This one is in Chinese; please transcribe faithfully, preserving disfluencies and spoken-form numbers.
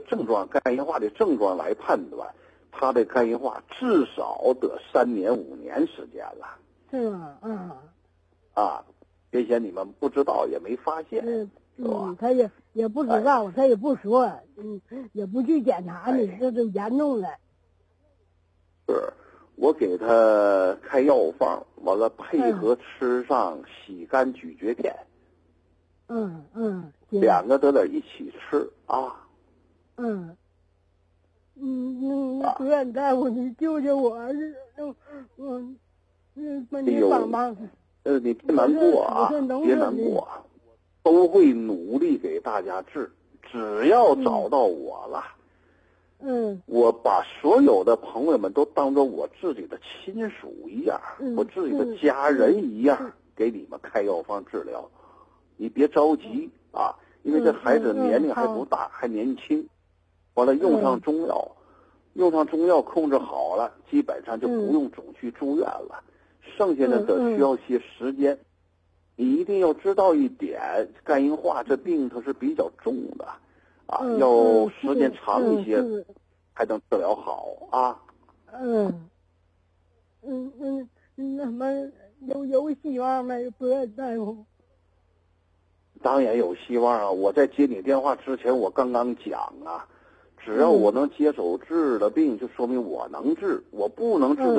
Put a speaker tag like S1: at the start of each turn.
S1: 症状，肝硬化的症状来判断，他的肝硬化至少得三年五年时间了。
S2: 是吗？啊。
S1: 啊，原先你们不知道也没发现，
S2: 嗯
S1: 是吧？
S2: 嗯，他也也不知道，哎、他也不说，嗯，也不去检查你，这就严重了。
S1: 是，我给他开药方，完了配合吃上洗肝咀嚼片。
S2: 嗯嗯，
S1: 两个都得一起吃啊。
S2: 嗯。嗯，那不愿大夫，你救救我，嗯嗯嗯，帮你帮帮。
S1: 呃，你别难过啊，别难过，都会努力给大家治，只要找到我了，
S2: 嗯，
S1: 我把所有的朋友们都当做我自己的亲属一样，
S2: 嗯、
S1: 我自己的家人一样，嗯、给你们开药方治疗。你别着急啊，因为这孩子年龄还不大，嗯、还年轻，完了用上中药，嗯、用上中药控制好了，基本上就不用总去住院了。剩下的得需要些时间，嗯嗯、你一定要知道一点，肝硬化这病它是比较重的，啊，
S2: 嗯、
S1: 要时间长一些才能治疗好啊。
S2: 嗯嗯嗯，那么有有希望没，不愿大夫？
S1: 当然有希望啊！我在接你电话之前，我刚刚讲啊，只要我能接手治的病，就说明我能治，我不能治的。